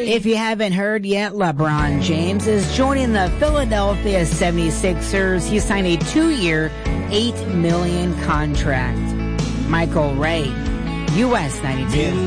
If you haven't heard yet, LeBron James is joining the Philadelphia 76ers. He signed a 2-year, $8 million contract. Michael Ray, US 92.